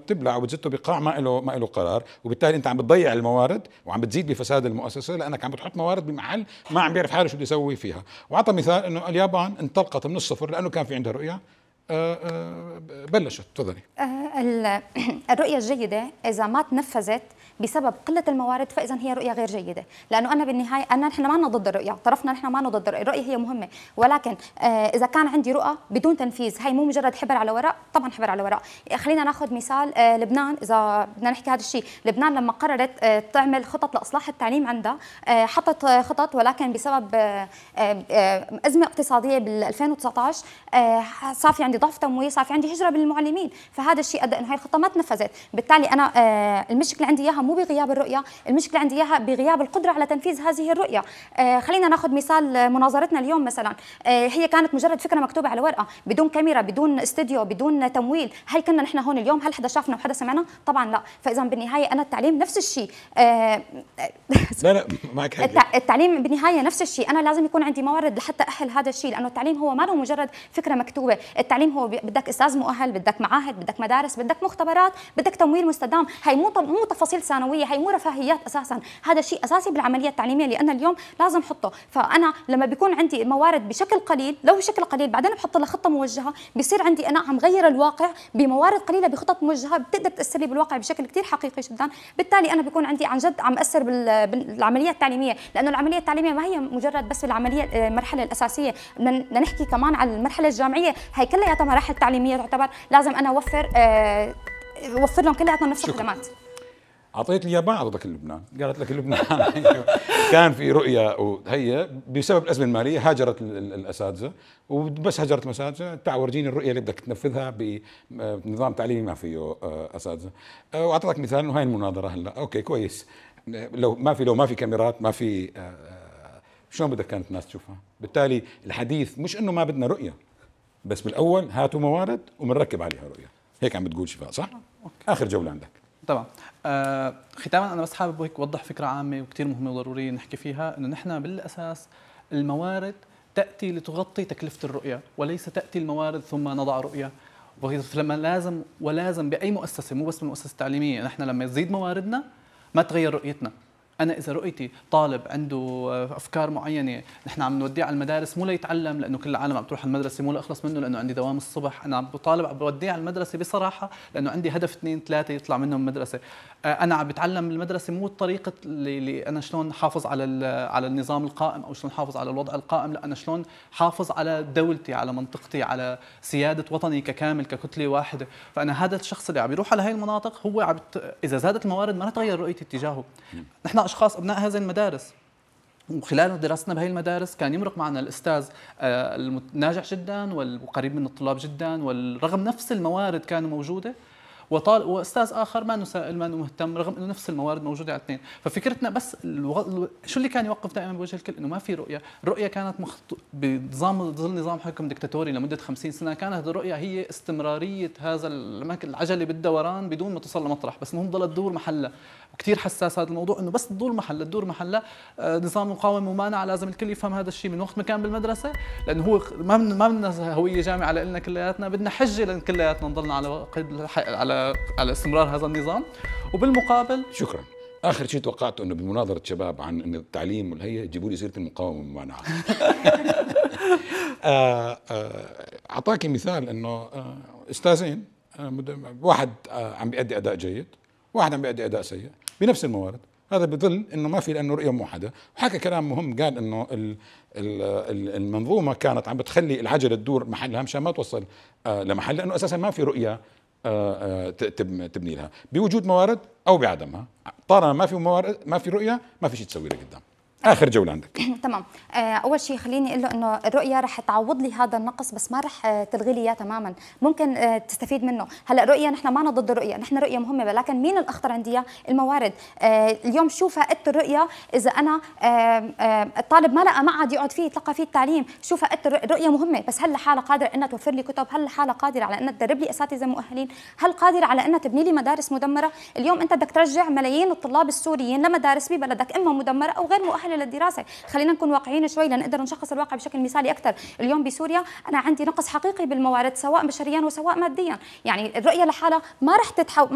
بتبلع وبتزته بقاع ما له قرار، وبالتالي انت عم بتضيع الموارد وعم بتزيد بفساد المؤسسه، لانك عم بتحط موارد بمحل ما عم بيعرف حاله شو بده يسوي فيها. وعطى مثال انه اليابان انطلقت من الصفر لانه كان في عندها رؤيه. بلشت. تفضلي. الرؤية الجيدة إذا ما تنفذت بسبب قلة الموارد فإذا هي رؤية غير جيدة، لأنه أنا بالنهاية نحن ما ضد الرؤية، طرفنا نحن ما ضد الرؤية، الرؤية هي مهمة، ولكن إذا كان عندي رؤى بدون تنفيذ هي مو مجرد حبر على ورق، طبعا حبر على ورق. خلينا ناخذ مثال لبنان، إذا بدنا نحكي هذا الشيء، لبنان لما قررت تعمل خطط لإصلاح التعليم عندها حطت خطط، ولكن بسبب أزمة اقتصادية بال 2019 صار في عندي ضعف تمويل، صار في عندي هجرة بالمعلمين، فهذا الشيء ادى انه هاي الخطه ما تنفذت. بالتالي انا المشكله عندي اياها مو بغياب الرؤيه، المشكله عندي اياها بغياب القدره على تنفيذ هذه الرؤيه. خلينا ناخذ مثال مناظرتنا اليوم مثلا، هي كانت مجرد فكره مكتوبه على ورقه، بدون كاميرا، بدون استوديو، بدون تمويل. هل كنا نحن هون اليوم؟ هل حدا شافنا وحدا سمعنا؟ طبعا لا. فاذا بالنهايه انا التعليم نفس الشيء. لا معك حق. التعليم بالنهايه نفس الشيء، انا لازم يكون عندي موارد لحتى اهل هذا الشيء، لانه التعليم هو ما له مجرد فكره مكتوبه، التعليم هو بدك استاذ مؤهل، بدك معاهد، بدك مدارس، بدك مختبرات، بدك تمويل مستدام. هي مو تفاصيل ثانويه، هي مو رفاهيات اساسا، هذا شيء اساسي بالعمليه التعليميه اللي انا اليوم لازم احطه. فانا لما بيكون عندي موارد بشكل قليل، لو بشكل قليل بعدين بحط لها خطه موجهه، بصير عندي انا عم غير الواقع بموارد قليله بخطط موجهه بتقدر تاثر لي بالواقع بشكل كثير حقيقي جدا. بالتالي انا بيكون عندي عن جد عم اثر بالعمليه التعليميه، لانه العمليه التعليميه ما هي مجرد بس العمليه المرحله الاساسيه، بدنا نحكي كمان عن المرحله الجامعيه، هي كلياتها مراحل تعليميه تعتبر، لازم انا اوفر لهم كلياتهم نفس الخدمات. اعطيت اليابان عرضك لبنان، قالت لك لبنان كان في رؤيه، وهي بسبب الازمه الماليه هاجرت الاساتذه، وبس هاجرت الاساتذه تعال ورجيني الرؤيه اللي بدك تنفذها بنظام تعليمي ما فيه اساتذه. واعطيتك مثال انه هاي المناظره هلا اوكي كويس، لو ما في كاميرات، ما في شلون بدك كانت الناس تشوفها؟ بالتالي الحديث مش انه ما بدنا رؤيه، بس بالاول هاتوا موارد وبنركب عليها رؤيه. هيك عم بتقول شفاء صح؟ اخر جوله عندك. طبعا. ختاما انا بس حابب هيك اوضح فكره عامه وكثير مهمه وضروريه نحكي فيها، انه نحن بالاساس الموارد تاتي لتغطي تكلفه الرؤيه، وليس تاتي الموارد ثم نضع رؤيه. فلما لازم باي مؤسسه، مو بس بالمؤسسه التعليميه، نحن لما يزيد مواردنا ما تغير رؤيتنا. أنا إذا رؤيتي طالب عنده أفكار معينة، نحن عم نوديه على المدارس مو ليتعلم لأنه كل العالم عم تروح على المدرسة، مو لأخلص منه لأنه عندي دوام الصبح، أنا عم بوديه على المدرسة بصراحة لأنه عندي هدف 2 3 يطلع منهم المدرسة. أنا عم بتعلم بالمدرسة مو الطريقة اللي أنا شلون حافظ على النظام القائم أو شلون حافظ على الوضع القائم، لا أنا شلون حافظ على دولتي، على منطقتي، على سيادة وطني ككامل ككتلة واحدة. فأنا هذا الشخص اللي عم يروح على هاي المناطق هو إذا زادت الموارد ما رح تغير رؤيتي اتجاهه. نحن أشخاص أبناء هذه المدارس، وخلال دراستنا بهي المدارس كان يمرق معنا الأستاذ الناجح جدا وقريب من الطلاب جدا، والرغم نفس الموارد كانوا موجودة، واستاذ اخر ما سائل ما مهتم رغم انه نفس الموارد موجوده على الاثنين. ففكرتنا بس شو اللي كان يوقف دائما بوجه الكل؟ انه ما في رؤيه، الرؤيه كانت بنظام ظل نظام حكم دكتاتوري لمده 50 سنه، كانت الرؤيه هي استمراريه هذا العجله بالدوران بدون ما توصل لمطرح، بس المهم ضلت تدور محلها. وكثير حساس هذا الموضوع، انه بس تدور محلها نظام مقاومه ممانعه. لازم الكل يفهم هذا الشيء من وقت ما كان بالمدرسه، لانه هو ما بدنا هويه جامعه لنا كلياتنا، بدنا حجه لان كلياتنا نضلنا على استمرار هذا النظام. وبالمقابل شكرا. اخر شيء توقعته انه بمناظره شباب عن انه التعليم والهي يجيبوا لي سيره المقاومه والممانعه. اعطاكي مثال انه استاذين، واحد عم بيأدي اداء جيد، واحد عم بيأدي اداء سيء بنفس الموارد، هذا بظل انه ما في لانه رؤيه موحده. وحكى كلام مهم، قال انه المنظومه كانت عم بتخلي العجله تدور محلها مشان ما توصل لمحل، لانه اساسا ما في رؤيه تبني لها بوجود موارد او بعدمها. طالما ما في موارد ما في رؤيه ما في شيء تسوي لقدام. اخر جوله عندك. تمام. اول شيء خليني اقول له انه الرؤيه رح تعوض لي هذا النقص، بس ما رح تلغي لي اياه تماما، ممكن تستفيد منه. هلا الرؤيه نحن ما ضد الرؤيه، نحن رؤيه مهمه، ولكن مين الاخطر عندي اياه؟ الموارد. اليوم شو فائده الرؤيه اذا انا الطالب ما لقى معهد يقعد فيه يتلقى فيه التعليم؟ شو فائده الرؤيه؟ مهمه، بس هل لحالها قادره انها توفر لي كتب؟ هل لحالها قادره على انها تدرب لي اساتذه مؤهلين؟ هل قادره على انها تبني لي مدارس مدمره؟ اليوم انت بدك ترجع ملايين الطلاب السوريين لمدارس ببلدك اما مدمره او غير مؤهله للدراسه. خلينا نكون واقعيين شوي لنقدر نشخص الواقع بشكل مثالي اكثر. اليوم بسوريا انا عندي نقص حقيقي بالموارد، سواء بشريا وسواء ماديا. يعني الرؤيه لحالها ما رح